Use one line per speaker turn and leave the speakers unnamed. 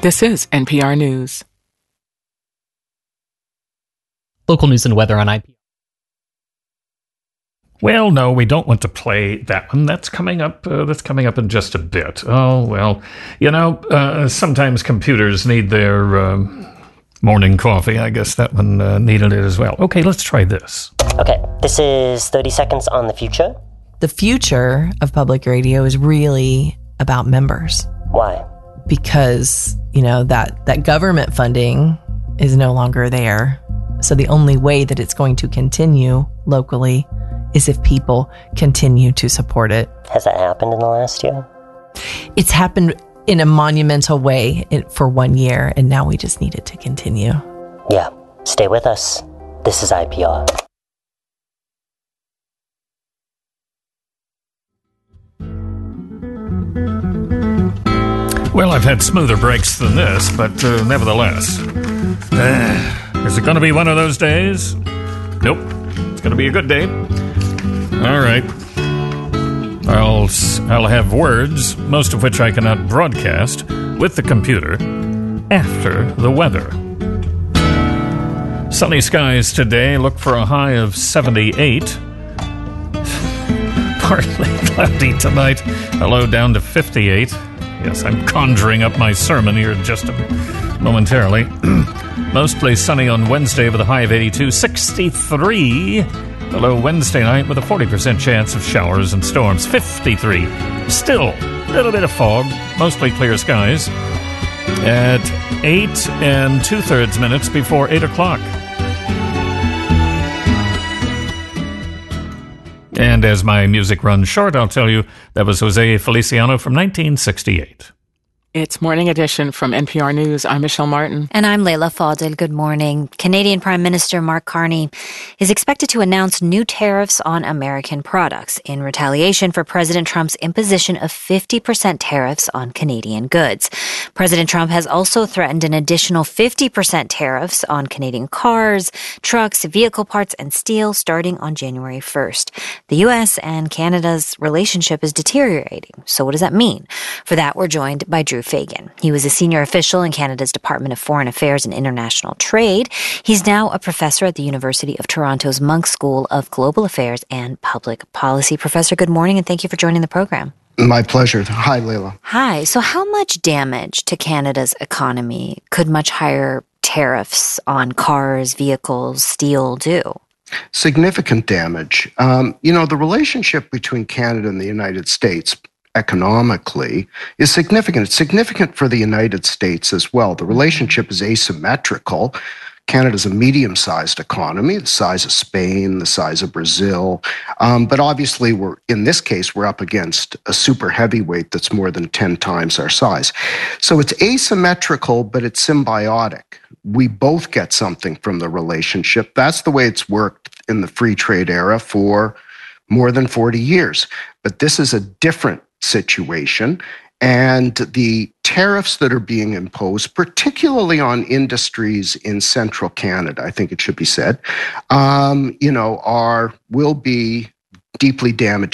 This is NPR News.
Local news and weather on IPR.
Well, no, we don't want to play that one. That's coming up in just a bit. Oh, well, sometimes computers need their morning coffee. I guess that one needed it as well. Okay, let's try this.
Okay, this is 30 seconds on the future.
The future of public radio is really about members.
Why?
Because, that government funding is no longer there. So the only way that it's going to continue locally is if people continue to support it.
Has that happened in the last year?
It's happened in a monumental way for 1 year, and now we just need it to continue.
Yeah, stay with us. This is IPR.
Well, I've had smoother breaks than this, but nevertheless. Is it going to be one of those days? Nope. It's going to be a good day. All right. I'll have words, most of which I cannot broadcast, with the computer after the weather. Sunny skies today. Look for a high of 78. Partly cloudy tonight. A low down to 58. Yes, I'm conjuring up my sermon here just momentarily. Mostly sunny on Wednesday with a high of 82. 63 the low Wednesday night with a 40% chance of showers and storms. 53. Still a little bit of fog. Mostly clear skies. At 8 and 2/3 minutes before 8 o'clock. And as my music runs short, I'll tell you that was Jose Feliciano from 1968.
It's Morning Edition from NPR News. I'm Michelle Martin.
And I'm Leila Fadel. Good morning. Canadian Prime Minister Mark Carney is expected to announce new tariffs on American products in retaliation for President Trump's imposition of 50% tariffs on Canadian goods. President Trump has also threatened an additional 50% tariffs on Canadian cars, trucks, vehicle parts, and steel starting on January 1st. The U.S. and Canada's relationship is deteriorating. So what does that mean? For that, we're joined by Drew Fagan. He was a senior official in Canada's Department of Foreign Affairs and International Trade. He's now a professor at the University of Toronto's Munk School of Global Affairs and Public Policy. Professor, good morning, and thank you for joining the program.
My pleasure. Hi, Leila.
Hi. So how much damage to Canada's economy could much higher tariffs on cars, vehicles, steel do?
Significant damage. The relationship between Canada and the United States economically is significant. It's significant for the United States as well. The relationship is asymmetrical. Canada's a medium-sized economy, the size of Spain, the size of Brazil. But obviously, in this case, we're up against a super heavyweight that's more than 10 times our size. So it's asymmetrical, but it's symbiotic. We both get something from the relationship. That's the way it's worked in the free trade era for more than 40 years. But this is a different situation. And the tariffs that are being imposed, particularly on industries in central Canada, I think it should be said, will be deeply damaging